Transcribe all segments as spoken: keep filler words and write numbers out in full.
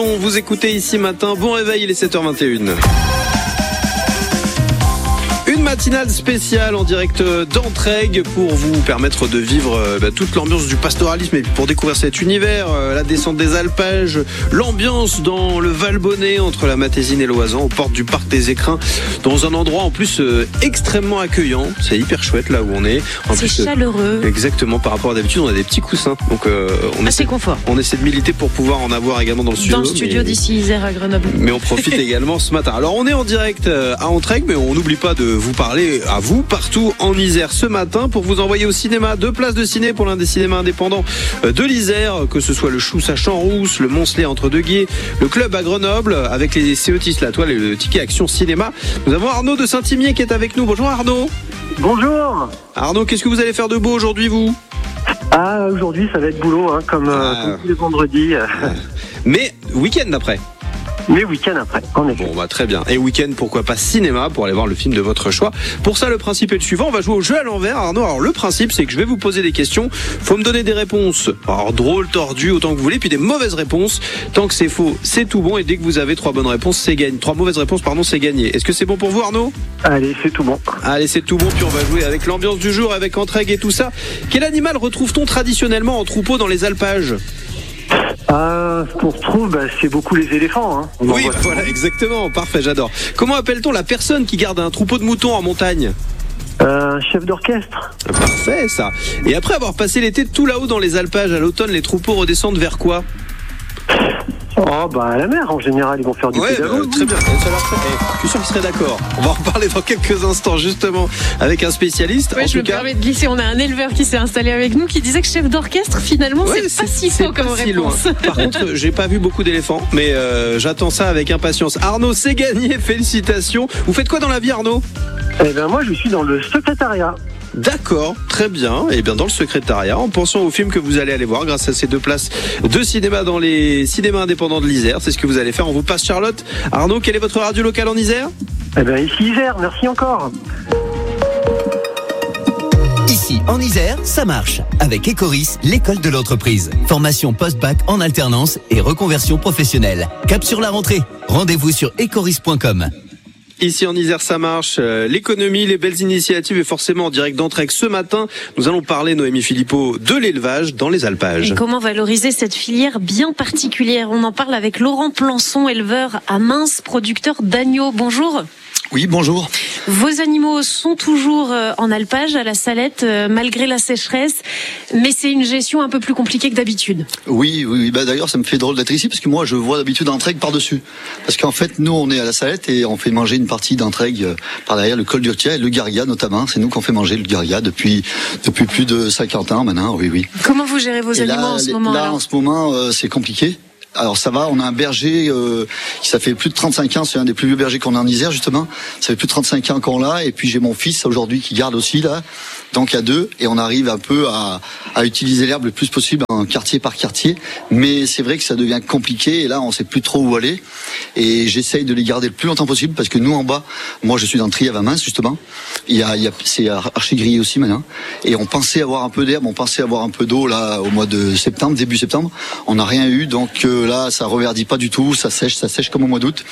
Vous écoutez ici matin, bon réveil, il est sept heures vingt et une. Une matinale spéciale en direct d'Entraigues pour vous permettre de vivre euh, bah, toute l'ambiance du pastoralisme et pour découvrir cet univers, euh, la descente des alpages, l'ambiance dans le Valbonnet entre la Matésine et l'Oisan, aux portes du parc des Écrins, dans un endroit en plus euh, extrêmement accueillant. C'est hyper chouette là où on est. En c'est plus, chaleureux. Euh, exactement, par rapport à d'habitude, on a des petits coussins. Donc euh, on assez essaie, confort. On essaie de militer pour pouvoir en avoir également dans le studio. Dans le studio mais... d'ici Isère à Grenoble. Mais on profite également ce matin. Alors on est en direct à Entraigues, mais on n'oublie pas de vous parler à vous partout en Isère ce matin pour vous envoyer au cinéma. Deux places de ciné pour l'un des cinémas indépendants de l'Isère, que ce soit le Chousse à Champs-Rousse, le Moncelet entre deux Guiers, le Club à Grenoble avec les C E T I S La Toile et le ticket Action Cinéma. Nous avons Arnaud de Saint-Imier qui est avec nous. Bonjour Arnaud. Bonjour. Arnaud, qu'est-ce que vous allez faire de beau aujourd'hui vous ? Ah, aujourd'hui ça va être boulot, hein, comme, ah. euh, comme tous les vendredis. Mais week-end après. Mais week-end après, en effet. Bon bah très bien. Et week-end, pourquoi pas cinéma pour aller voir le film de votre choix. Pour ça, le principe est le suivant. On va jouer au jeu à l'envers, Arnaud. Alors le principe, c'est que je vais vous poser des questions. Faut me donner des réponses. Alors drôles, tordues, autant que vous voulez, puis des mauvaises réponses. Tant que c'est faux, c'est tout bon. Et dès que vous avez trois bonnes réponses, c'est gagné. Trois mauvaises réponses, pardon, c'est gagné. Est-ce que c'est bon pour vous, Arnaud ? Allez, c'est tout bon. Allez, c'est tout bon. Puis on va jouer avec l'ambiance du jour, avec Entraigues et tout ça. Quel animal retrouve-t-on traditionnellement en troupeau dans les alpages ? Ah, ce qu'on retrouve, bah, c'est beaucoup les éléphants. Hein. Oui, voilà. voilà, exactement. Parfait, j'adore. Comment appelle-t-on la personne qui garde un troupeau de moutons en montagne ? Un euh, chef d'orchestre. Parfait, ça. Et après avoir passé l'été tout là-haut dans les alpages, à l'automne, les troupeaux redescendent vers quoi ? Oh, bah à la mer, en général, ils vont faire du ouais, pédalo. Bah, très bien, ça leur fait... eh, je suis sûr qu'ils seraient d'accord. On va en reparler dans quelques instants, justement, avec un spécialiste. Oui, en je tout me cas... permets de glisser. On a un éleveur qui s'est installé avec nous qui disait que chef d'orchestre, finalement, ouais, c'est, c'est pas si faux comme si réponse. Loin. Par contre, j'ai pas vu beaucoup d'éléphants, mais euh, j'attends ça avec impatience. Arnaud, c'est gagné, félicitations. Vous faites quoi dans la vie, Arnaud ? Eh ben moi, je suis dans le secrétariat. D'accord, très bien. Et bien dans le secrétariat, en pensant au film que vous allez aller voir grâce à ces deux places de cinéma dans les cinémas indépendants de l'Isère, c'est ce que vous allez faire. On vous passe Charlotte. Arnaud, quelle est votre radio locale en Isère ? Eh bien ici Isère, merci encore. Ici en Isère, ça marche. Avec Ecoris, l'école de l'entreprise. Formation post-bac en alternance et reconversion professionnelle. Cap sur la rentrée. Rendez-vous sur ecoris point com. Ici en Isère, ça marche. Euh, l'économie, les belles initiatives et forcément en direct d'Entraigues ce matin, nous allons parler, Noémie Philippot, de l'élevage dans les alpages. Et comment valoriser cette filière bien particulière ? On en parle avec Laurent Plançon, éleveur à Mince, producteur d'agneaux. Bonjour. Oui, bonjour. Vos animaux sont toujours en alpage, à la Salette, malgré la sécheresse, mais c'est une gestion un peu plus compliquée que d'habitude. Oui, oui, oui. Bah, d'ailleurs, ça me fait drôle d'être ici, parce que moi, je vois d'habitude Entraigues par-dessus. Parce qu'en fait, nous, on est à la Salette et on fait manger une partie d'Entraigues par derrière, le col d'Urtia et le Garriga notamment. C'est nous qu'on fait manger le Garriga depuis, depuis plus de cinquante ans maintenant, oui, oui. Comment vous gérez vos et animaux là, en ce moment Là, alors en ce moment, euh, c'est compliqué. Alors ça va, on a un berger euh, qui ça fait plus de trente-cinq ans, c'est un des plus vieux bergers qu'on a en Isère justement. Ça fait plus de trente-cinq ans qu'on l'a, et puis j'ai mon fils aujourd'hui qui garde aussi là. Donc il y a deux, et on arrive un peu à, à utiliser l'herbe le plus possible, en quartier par quartier. Mais c'est vrai que ça devient compliqué, et là on sait plus trop où aller. Et j'essaye de les garder le plus longtemps possible, parce que nous en bas, moi je suis dans le Trièves à Mince justement. Il y a, il y a c'est archi grillé aussi maintenant. Et on pensait avoir un peu d'herbe, on pensait avoir un peu d'eau là au mois de septembre, début septembre. On n'a rien eu, donc euh, là ça reverdit pas du tout, ça sèche, ça sèche comme au mois d'août.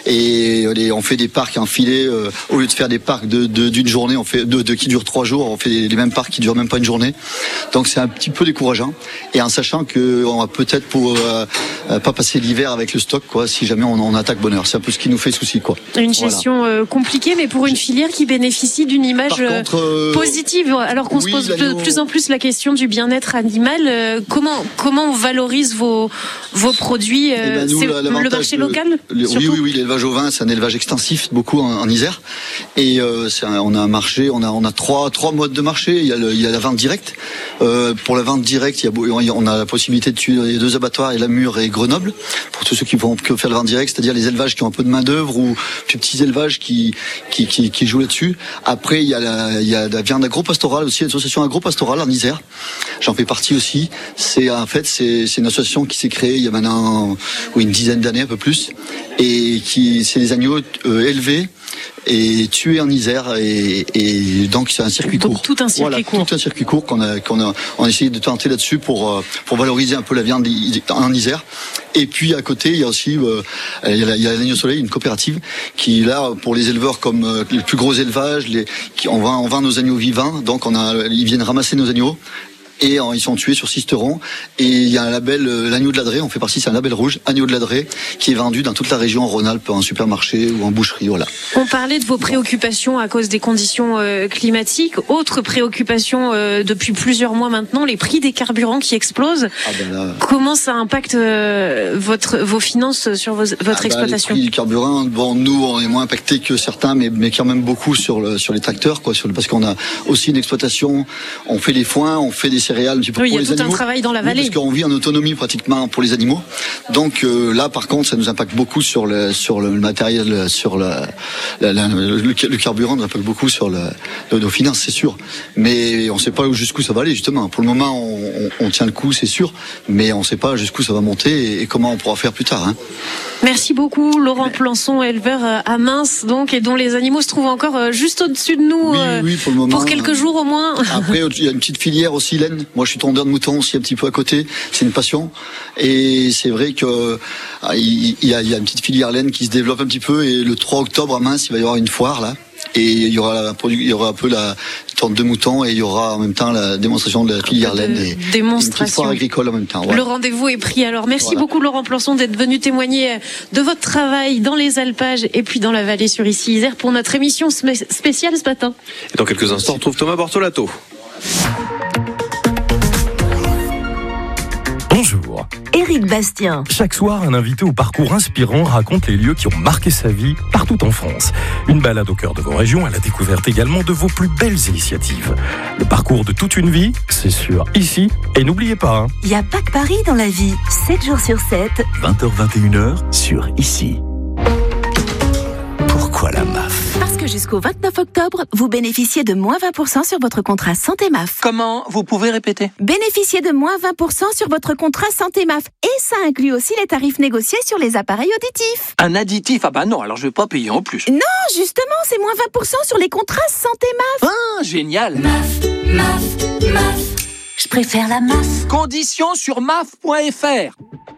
Et les, on fait des parcs enfilés, euh, au lieu de faire des parcs de, de, d'une journée, on fait de, de qui durent trois jours, on fait les mêmes parcs qui durent même pas une journée. Donc c'est un petit peu décourageant. Et en sachant que on va peut-être pour euh, pas passer l'hiver avec le stock, quoi, si jamais on, on attaque bonheur. C'est un peu ce qui nous fait souci, quoi. Une gestion voilà. euh, compliquée, mais pour une filière qui bénéficie d'une image contre, euh, positive. Alors qu'on oui, se pose de plus en plus la question du bien-être animal. Euh, comment comment on valorise vos vos produits euh, eh ben nous, c'est la, le marché le, local le, Oui, oui, oui. L'élevage au vin, c'est un élevage extensif, beaucoup en, en Isère. Et euh, c'est un, on a un marché, on a on a trois trois modes de marché. Il y a le, il y a la vente directe. Euh, pour la vente directe, il y a, on a la possibilité de tuer les deux abattoirs, et Lamure et Grenoble. Pour tous ceux qui vont que faire la vente directe, c'est-à-dire les élevages qui ont un peu de main d'œuvre ou plus petits élevages qui qui qui, qui jouent là-dessus. Après, il y a la il y a la viande agro-pastorale aussi, l'association agro-pastorale en Isère. J'en fais partie aussi. C'est en fait c'est c'est une association qui s'est créée il y a maintenant oui, une dizaine d'années, un peu plus, et qui c'est des agneaux euh, élevés est tué en Isère et, et donc c'est un circuit donc, court. Tout un circuit voilà, court. Tout un circuit court qu'on a, qu'on a, on a essayé de tenter là-dessus pour, pour valoriser un peu la viande en Isère. Et puis à côté, il y a aussi euh, il y a, il y a l'Agneau Soleil, une coopérative qui là pour les éleveurs comme euh, les plus gros élevages, les, qui, on vend, on vend nos agneaux vivants. Donc on a, ils viennent ramasser nos agneaux. Et euh, ils sont tués sur Sisteron. Et il y a un label, euh, l'agneau de l'Adré, on fait partie, c'est un label rouge, agneau de l'Adré, qui est vendu dans toute la région en Rhône-Alpes, en supermarché ou en boucherie, voilà. On parlait de vos préoccupations à cause des conditions euh, climatiques. Autre préoccupation euh, depuis plusieurs mois maintenant, les prix des carburants qui explosent. Ah ben là... Comment ça impacte euh, votre, vos finances sur vos, votre ah ben exploitation? Les prix du carburant, bon, nous, on est moins impactés que certains, mais, mais quand même beaucoup sur, le, sur les tracteurs, quoi, sur le, parce qu'on a aussi une exploitation, on fait les foins, on fait des céréales un petit peu oui, pour les animaux. Il y a tout un travail dans la vallée. Oui, parce qu'on vit en autonomie pratiquement pour les animaux. Donc euh, là, par contre, ça nous impacte beaucoup sur le sur le matériel, sur le, la, la, le, le carburant nous impacte beaucoup sur le, le, nos finances, c'est sûr. Mais on ne sait pas jusqu'où ça va aller, justement. Pour le moment, on, on, on tient le coup, c'est sûr, mais on ne sait pas jusqu'où ça va monter et, et comment on pourra faire plus tard. Hein. Merci beaucoup, Laurent Plançon, éleveur à Mince, donc, et dont les animaux se trouvent encore juste au-dessus de nous. Oui, oui, pour le moment. Pour quelques jours au moins. Après, il y a une petite filière aussi, laine. Moi, je suis tondeur de moutons aussi un petit peu à côté. C'est une passion. Et c'est vrai que il y a, il y a une petite filière laine qui se développe un petit peu. Et le trois octobre à Mince, il va y avoir une foire là. Et il y aura la, il y aura un peu la tente de moutons et il y aura en même temps la démonstration de la filière laine et démonstration. Une petite foire agricole en même temps. Voilà. Le rendez-vous est pris. Alors merci voilà. beaucoup Laurent Plançon d'être venu témoigner de votre travail dans les alpages et puis dans la vallée sur Issy-Isère pour notre émission spéciale ce matin. Et dans quelques instants, on retrouve Thomas Bortolato. Bonjour. Éric Bastien. Chaque soir, un invité au parcours inspirant raconte les lieux qui ont marqué sa vie partout en France. Une balade au cœur de vos régions à la découverte également de vos plus belles initiatives. Le parcours de toute une vie, c'est sûr, ici. Et n'oubliez pas, il hein. n'y a pas que Paris dans la vie. sept jours sur sept. vingt heures vingt et une heures sur Ici. Pourquoi la M A F? Parce que jusqu'au vingt-neuf octobre, vous bénéficiez de moins vingt pour cent sur votre contrat Santé M A F. Comment? Vous pouvez répéter? Bénéficiez de moins vingt pour cent sur votre contrat Santé M A F. Et ça inclut aussi les tarifs négociés sur les appareils auditifs. Un additif? Ah bah non, alors je vais pas payer en plus. Non, justement, c'est moins vingt pour cent sur les contrats Santé M A F. Ah, génial. M A F, M A F, M A F. Je préfère la M A F. Conditions sur M A F point F R.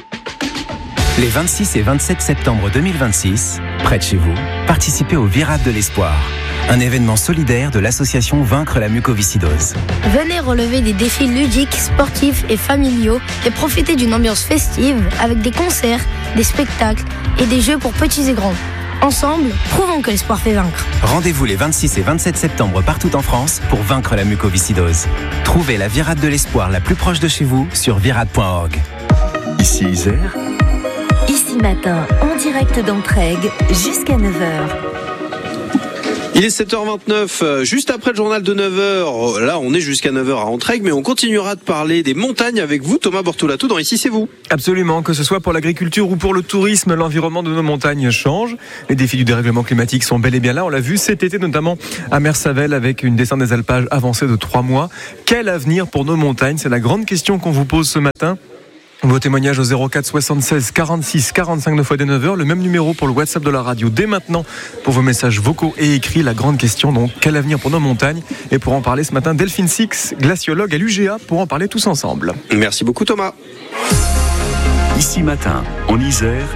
Les vingt-six et vingt-sept septembre deux mille vingt-six, près de chez vous, participez au Virade de l'Espoir, un événement solidaire de l'association Vaincre la mucoviscidose. Venez relever des défis ludiques, sportifs et familiaux et profiter d'une ambiance festive avec des concerts, des spectacles et des jeux pour petits et grands. Ensemble, prouvons que l'espoir fait vaincre. Rendez-vous les vingt-six et vingt-sept septembre partout en France pour vaincre la mucoviscidose. Trouvez la Virade de l'Espoir la plus proche de chez vous sur virade point org. Ici Isère. Ici matin, en direct d'Entraigues, jusqu'à neuf heures. Il est sept heures vingt-neuf, juste après le journal de neuf heures. Là, on est jusqu'à neuf heures à Entraigues, mais on continuera de parler des montagnes avec vous, Thomas Bortolato, dans Ici c'est vous. Absolument, que ce soit pour l'agriculture ou pour le tourisme, l'environnement de nos montagnes change. Les défis du dérèglement climatique sont bel et bien là. On l'a vu cet été, notamment à Mersavel, avec une descente des alpages avancée de trois mois. Quel avenir pour nos montagnes? C'est la grande question qu'on vous pose ce matin. Vos témoignages au zéro quatre soixante-seize quarante-six quarante-cinq neuf fois des neuf heures, le même numéro pour le WhatsApp de la radio dès maintenant pour vos messages vocaux et écrits. La grande question, donc, quel avenir pour nos montagnes? Et pour en parler ce matin, Delphine Six, glaciologue à l'U G A, pour en parler tous ensemble. Merci beaucoup Thomas. Ici matin, en Isère,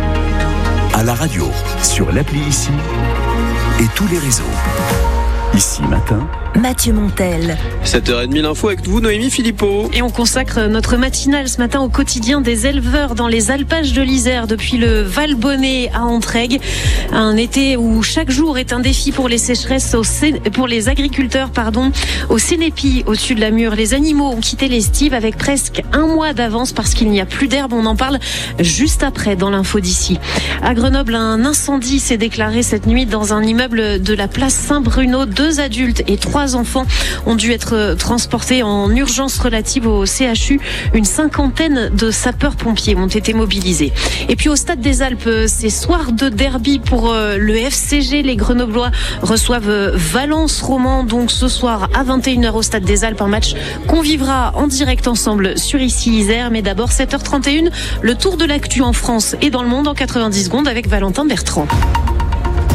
à la radio, sur l'appli Ici et tous les réseaux. Ici matin, Mathieu Montel. sept heures trente l'info avec vous, Noémie Philippot. Et on consacre notre matinale ce matin au quotidien des éleveurs dans les alpages de l'Isère, depuis le Val-Bonnet à Entraigues. Un été où chaque jour est un défi pour les sécheresses, au Sé... pour les agriculteurs, pardon. Au Sénépi, au-dessus de la Mure, les animaux ont quitté l'estive avec presque un mois d'avance parce qu'il n'y a plus d'herbe. On en parle juste après dans l'info d'ici. À Grenoble, un incendie s'est déclaré cette nuit dans un immeuble de la place Saint-Bruno. Deux adultes et trois enfants ont dû être transportés en urgence relative au C H U. Une cinquantaine de sapeurs-pompiers ont été mobilisés. Et puis au Stade des Alpes, c'est soir de derby pour le F C G. Les Grenoblois reçoivent Valence Roman, donc ce soir à vingt et une heures au Stade des Alpes. Un match qu'on vivra en direct ensemble sur Ici Isère. Mais d'abord, sept heures trente et une, le tour de l'actu en France et dans le monde en quatre-vingt-dix secondes avec Valentin Bertrand.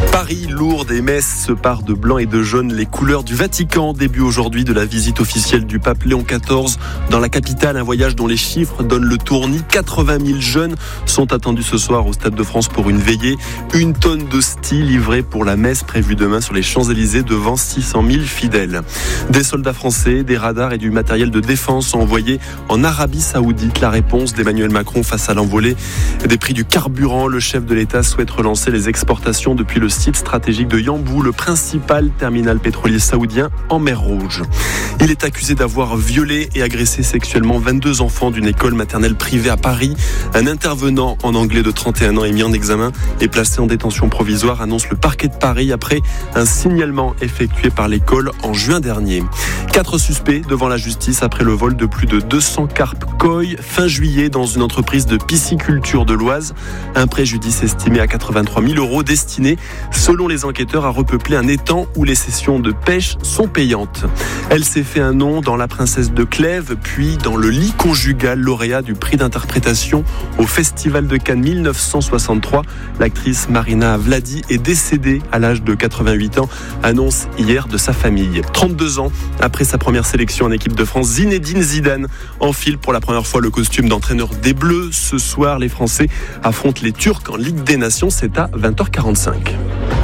Paris, Lourdes et Metz se parent de blanc et de jaune, les couleurs du Vatican. Début aujourd'hui de la visite officielle du pape Léon quatorze dans la capitale, un voyage dont les chiffres donnent le tournis. quatre-vingt mille jeunes sont attendus ce soir au Stade de France pour une veillée. Une tonne d'hosties livrée pour la messe prévue demain sur les Champs-Élysées devant six cent mille fidèles. Des soldats français, des radars et du matériel de défense sont envoyés en Arabie Saoudite. La réponse d'Emmanuel Macron face à l'envolée des prix du carburant. Le chef de l'État souhaite relancer les exportations depuis le site stratégique de Yanbu, le principal terminal pétrolier saoudien en mer Rouge. Il est accusé d'avoir violé et agressé sexuellement vingt-deux enfants d'une école maternelle privée à Paris. Un intervenant en anglais de trente et un ans est mis en examen et placé en détention provisoire, annonce le parquet de Paris après un signalement effectué par l'école en juin dernier. Quatre suspects devant la justice après le vol de plus de deux cents carpes koi fin juillet dans une entreprise de pisciculture de l'Oise. Un préjudice estimé à quatre-vingt-trois mille euros destiné, selon les enquêteurs, à repeupler un étang où les sessions de pêche sont payantes. Elle s'est fait un nom dans La Princesse de Clèves, puis dans Le lit conjugal, lauréat du prix d'interprétation au Festival de Cannes mille neuf cent soixante-trois. L'actrice Marina Vladi est décédée à l'âge de quatre-vingt-huit ans, annonce hier de sa famille. trente-deux ans après sa première sélection en équipe de France, Zinedine Zidane enfile pour la première fois le costume d'entraîneur des Bleus. Ce soir, les Français affrontent les Turcs en Ligue des Nations, c'est à vingt heures quarante-cinq.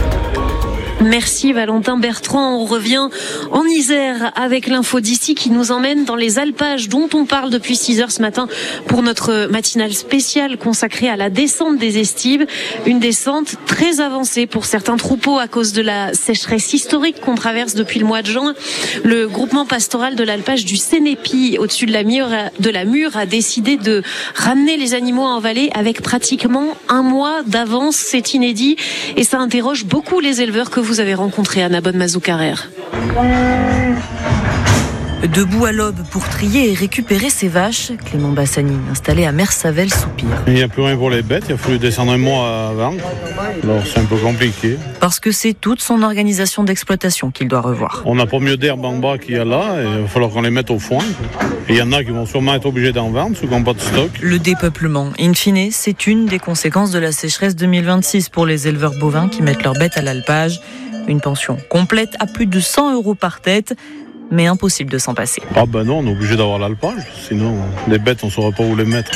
Merci Valentin Bertrand. On revient en Isère avec l'info d'ici qui nous emmène dans les alpages dont on parle depuis six heures ce matin pour notre matinale spéciale consacrée à la descente des Estives. Une descente très avancée pour certains troupeaux à cause de la sécheresse historique qu'on traverse depuis le mois de juin. Le groupement pastoral de l'alpage du Sénépi au-dessus de la Mure, de la Mure a décidé de ramener les animaux en vallée avec pratiquement un mois d'avance. C'est inédit et ça interroge beaucoup les éleveurs que vous vous avez rencontré Anna Bonne-Mazou-Carrère. Debout à l'aube pour trier et récupérer ses vaches, Clément Bassani, installé à Mersavel, soupire. Il n'y a plus rien pour les bêtes, il a fallu descendre un mois avant. Alors c'est un peu compliqué. Parce que c'est toute son organisation d'exploitation qu'il doit revoir. On n'a pas mieux d'herbe en bas qu'il y a là, et il va falloir qu'on les mette au foin. Et il y en a qui vont sûrement être obligés d'en vendre, ceux qui n'ont pas de stock. Le dépeuplement, in fine, c'est une des conséquences de la sécheresse deux mille vingt-six pour les éleveurs bovins qui mettent leurs bêtes à l'alpage. Une pension complète à plus de cent euros par tête. Mais impossible de s'en passer. Ah ben non, on est obligé d'avoir l'alpage, sinon les bêtes on ne saura pas où les mettre.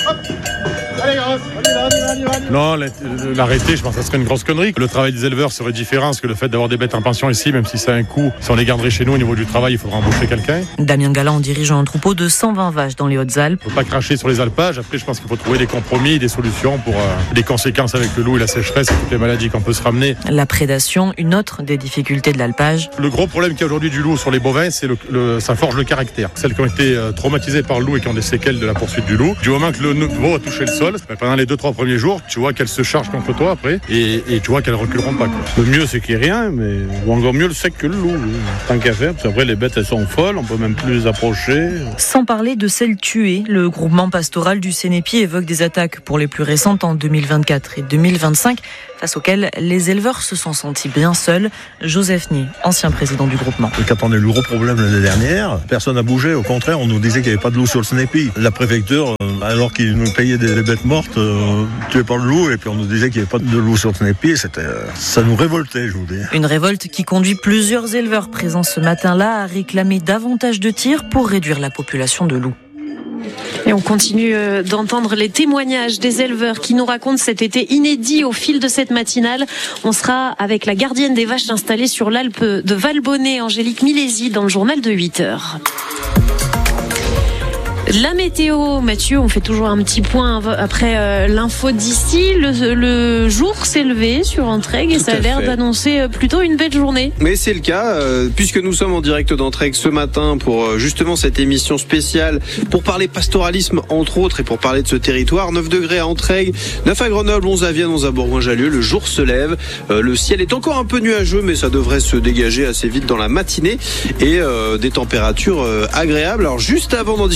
Non, l'arrêter, je pense que ça serait une grosse connerie. Le travail des éleveurs serait différent, parce que le fait d'avoir des bêtes en pension ici, même si c'est un coût, si on les garderait chez nous au niveau du travail, il faudra embaucher quelqu'un. Damien Galland dirige un troupeau de cent vingt vaches dans les Hautes-Alpes. Il ne faut pas cracher sur les alpages. Après, je pense qu'il faut trouver des compromis, des solutions pour euh, les conséquences avec le loup et la sécheresse et toutes les maladies qu'on peut se ramener. La prédation, une autre des difficultés de l'alpage. Le gros problème qu'il y a aujourd'hui du loup sur les bovins, c'est le, le, ça forge le caractère. Celles qui ont été euh, traumatisées par le loup et qui ont des séquelles de la poursuite du loup. Du moment que le veau a touché le sol, pendant les deux trois premiers jours, tu vois qu'elles se chargent contre toi après et, et tu vois qu'elles reculeront pas. Quoi. Le mieux c'est qu'il n'y ait rien, mais ou encore mieux le sec que le loup. Tant qu'à faire, parce qu'après les bêtes elles sont folles, on peut même plus les approcher. Sans parler de celles tuées, le groupement pastoral du Sénépi évoque des attaques pour les plus récentes en deux mille vingt-quatre et deux mille vingt-cinq, face auxquelles les éleveurs se sont sentis bien seuls. Joseph Nier, ancien président du groupement. Quand on a eu le gros problème l'année dernière, personne n'a bougé. Au contraire, on nous disait qu'il n'y avait pas de loup sur le Sénépi. La préfecture, alors qu'ils nous payaient des, des bêtes mortes, euh, tuées par le loup, et puis on nous disait qu'il n'y avait pas de loup sur le Sénépi. C'était, euh, ça nous révoltait, je vous dis. Une révolte qui conduit plusieurs éleveurs présents ce matin-là à réclamer davantage de tirs pour réduire la population de loups. Et on continue d'entendre les témoignages des éleveurs qui nous racontent cet été inédit au fil de cette matinale. On sera avec la gardienne des vaches installée sur l'Alpe de Valbonnet, Angélique Milési, dans le journal de huit heures. La météo, Mathieu, on fait toujours un petit point après euh, l'info d'ici. Le, le jour s'est levé sur Entraigues et ça a l'air fait. d'annoncer plutôt une belle journée. Mais c'est le cas, euh, puisque nous sommes en direct d'Entraigues ce matin pour euh, justement cette émission spéciale, pour parler pastoralisme entre autres et pour parler de ce territoire. neuf degrés à Entraigues, neuf à Grenoble, onze à Vienne, onze à Bourgoin-Jallieu. Le jour se lève, euh, le ciel est encore un peu nuageux, mais ça devrait se dégager assez vite dans la matinée et euh, des températures euh, agréables. Alors juste avant d'en discuter avec vous,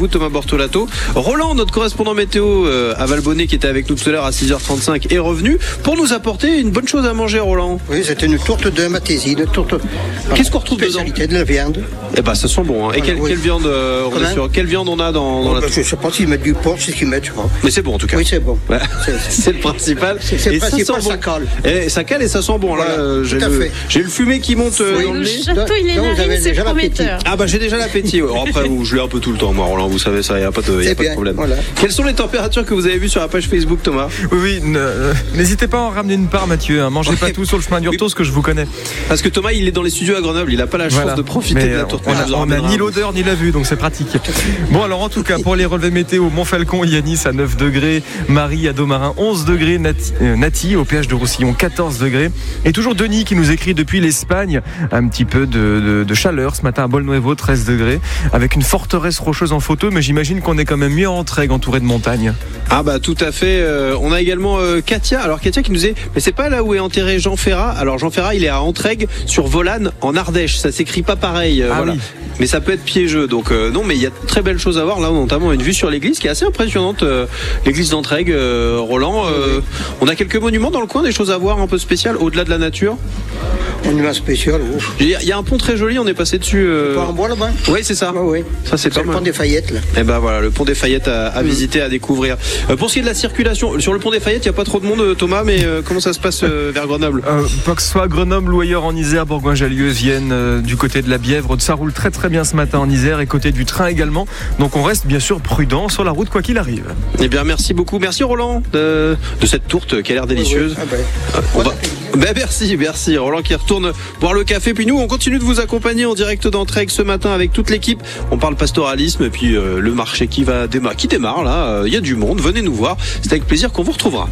Thomas Bortolato. Roland, notre correspondant météo euh, à Valbonnet, qui était avec nous tout à l'heure à six heures trente-cinq, est revenu pour nous apporter une bonne chose à manger, Roland. Oui, c'était une tourte de Matési, une tourte. Qu'est-ce qu'on retrouve dedans? De la viande. Eh ben, ça sent bon. Hein. Et quelle, oui. quelle viande euh, on est sur, quelle viande on a dans, dans oh, la ben, Je sais pas s'ils mettent du porc, c'est ce qu'ils mettent, je crois. Mais c'est bon en tout cas. Oui, c'est bon. Ouais. C'est, c'est le principal. C'est, c'est et le principal, ça, ça cale. Et ça cale et ça sent bon. Voilà, là, euh, j'ai, le, j'ai le fumet qui monte euh, oui, dans le, le nez. château, il est narine, c'est prometteur. Ah bah j'ai déjà l'appétit. Ouais. Après, vous, je l'ai un peu tout le temps, moi, Roland. Vous savez ça, il n'y a pas de, y a pas de problème. Voilà. Quelles sont les températures que vous avez vues sur la page Facebook, Thomas? Oui, oui. Euh, n'hésitez pas à en ramener une part, Mathieu. Hein. Mangez ouais. pas tout sur le chemin du retour, ce que je vous connais. Parce que Thomas, il est dans les studios à Grenoble. Il n'a pas la chance voilà. de profiter Mais de la tourte. On n'a ni l'odeur ni la vue, donc c'est pratique. Bon, alors en tout cas, pour les relevés météo, Montfalcon, Yanis à neuf degrés, Marie à Domarin onze degrés, Nati, euh, Nati au péage de Roussillon quatorze degrés. Et toujours Denis qui nous écrit depuis l'Espagne un petit peu de, de, de chaleur ce matin à Bolnuevo, treize degrés, avec une forteresse rocheuse en photo, mais j'imagine qu'on est quand même mieux en Trègue, entouré de montagnes. Ah bah tout à fait. Euh, on a également euh, Katia. Alors Katia qui nous est, mais c'est pas là où est enterré Jean Ferrat. Alors Jean Ferrat, il est à Entraigue sur Volane en Ardèche. Ça s'écrit pas pareil. Euh, ah voilà. Oui. Mais ça peut être piégeux. Donc euh, non, mais il y a de très belles choses à voir. Là, notamment une vue sur l'église qui est assez impressionnante. Euh, l'église d'Entraigue, euh, Roland. Euh, on a quelques monuments dans le coin, des choses à voir un peu spéciales au-delà de la nature. Monument spécial. Oh. Il y a un pont très joli. On est passé dessus. Euh... Le pont en bois là-bas. Oui, c'est ça. Ah, oui. Ça c'est, c'est le pont des Fayettes là. Et ben voilà, le pont des Fayettes à, à mmh. visiter, à découvrir. Euh, pour ce qui est de la circulation, sur le pont des Fayettes, il n'y a pas trop de monde, Thomas. Mais euh, comment ça se passe euh, vers Grenoble? euh, Pas que ce soit Grenoble ou ailleurs en Isère, Bourgoin-Jallieu, Vienne, euh, du côté de la Bièvre, ça roule très très bien ce matin en Isère et côté du train également. Donc on reste bien sûr prudent sur la route quoi qu'il arrive. Eh bien merci beaucoup, merci Roland de, de cette tourte qui a l'air délicieuse. Oui, oui. Ah ben. euh, on va... ben, merci, merci Roland qui retourne boire le café. Puis nous on continue de vous accompagner en direct d'Entraigue ce matin avec toute l'équipe. On parle pastoralisme et puis euh, le marché qui va démarrer, qui démarre là. Il euh, y a du monde, venez nous voir. C'est avec plaisir qu'on vous retrouvera.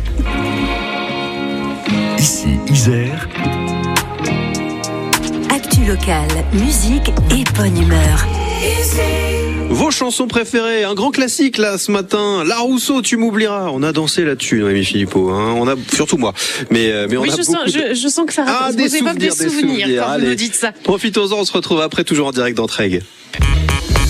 Ici Isère. Actu locale, musique et bonne humeur. Vos chansons préférées, un grand classique là ce matin, La Rousseau, tu m'oublieras. On a dansé là-dessus, Noémie Philippot. Hein. On a surtout moi, mais mais on oui, a je beaucoup. Sens, de... je, je sens que ça ah, vous évoque des souvenirs, des souvenirs quand Allez, vous nous dites ça. Profitons-en, on se retrouve après toujours en direct d'Entraigue.